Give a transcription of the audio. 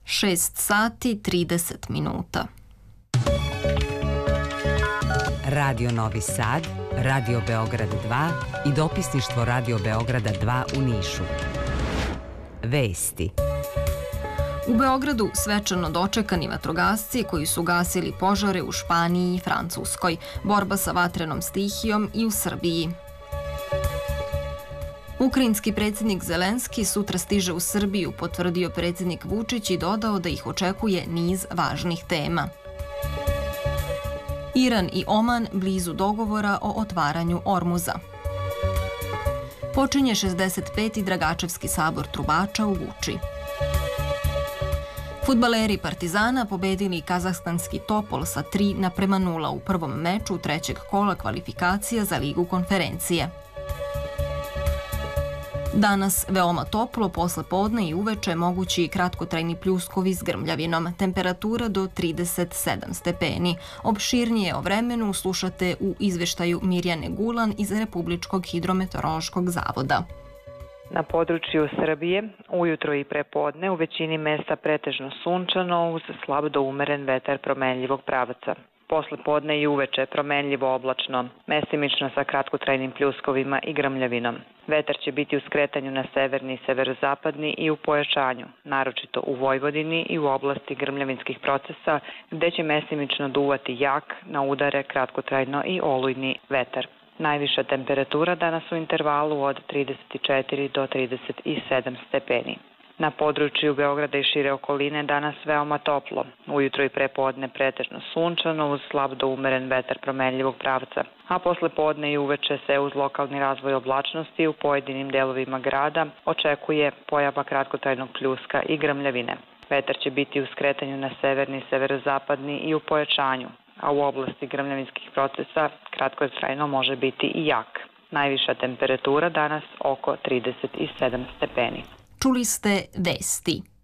6 sati 30 minuta. Radio Novi Sad, Radio Beograd 2 i dopisništvo Radio Beograda 2 u Nišu. Vesti. U Beogradu svečano dočekani vatrogasci koji su gasili požare u Španiji i Francuskoj, borba sa vatrenom stihijom i u Srbiji. Ukrajinski predsjednik Zelenski sutra stiže u Srbiju, potvrdio predsjednik Vučić i dodao da ih očekuje niz važnih tema. Iran i Oman blizu dogovora o otvaranju Ormuza. Počinje 65. Dragačevski sabor trubača u Guči. Fudbaleri Partizana pobedili kazahstanski Topol sa 3:0 u prvom meču trećeg kola kvalifikacija za Ligu konferencije. Danas veoma toplo, posle podne i uveče mogući i kratkotrajni pljuskovi s grmljavinom, temperatura do 37 stepeni. Opširnije o vremenu slušate u izveštaju Mirjane Gulan iz Republičkog hidrometeorološkog zavoda. Na području Srbije ujutro i prepodne u većini mesta pretežno sunčano uz slab do umeren vetar promenljivog pravaca. Posle podne i uveče promenljivo oblačno, mestimično sa kratkotrajnim pljuskovima i grmljavinom. Vetar će biti u skretanju na severni i severozapadni i u pojačanju, naročito u Vojvodini i u oblasti grmljavinskih procesa, gde će mestimično duvati jak, na udare kratkotrajno i olujni vetar. Najviša temperatura danas u intervalu od 34 do 37 stepeni. Na području Beograda i šire okoline danas veoma toplo. Ujutro i prepodne pretežno sunčano uz slab do umeren vetar promenljivog pravca. A posle podne i uveče se uz lokalni razvoj oblačnosti u pojedinim delovima grada očekuje pojava kratkotrajnog pljuska i grmljavine. Vetar će biti u skretanju na severni, severozapadni i u pojačanju, a u oblasti grmljavinskih procesa kratkotrajno može biti i jak. Najviša temperatura danas oko 37 stepeni. Čuli ste vesti.